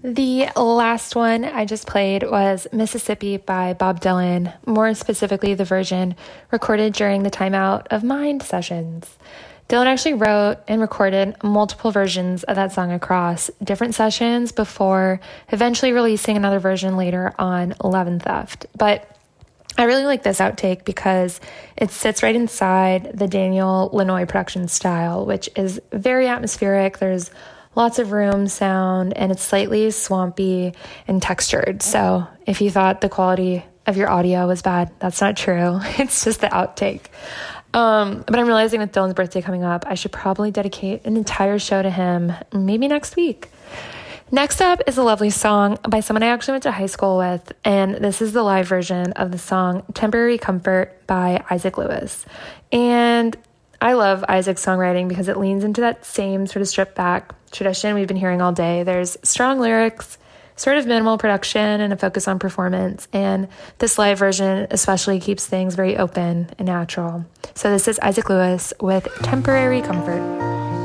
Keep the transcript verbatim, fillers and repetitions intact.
The last one I just played was Mississippi by Bob Dylan, more specifically the version recorded during the Time Out of Mind sessions. Dylan actually wrote and recorded multiple versions of that song across different sessions before eventually releasing another version later on Love and Theft. But I really like this outtake because it sits right inside the Daniel Lanois production style, which is very atmospheric. There's lots of room sound, and it's slightly swampy and textured. So if you thought the quality of your audio was bad, that's not true. It's just the outtake. Um, but I'm realizing with Dylan's birthday coming up, I should probably dedicate an entire show to him, maybe next week. Next up is a lovely song by someone I actually went to high school with, and this is the live version of the song Temporary Comfort by Isaac Lewis. And I love Isaac's songwriting because it leans into that same sort of stripped back tradition we've been hearing all day. There's strong lyrics, sort of minimal production, and a focus on performance. And this live version especially keeps things very open and natural. So this is Isaac Lewis with Temporary Comfort.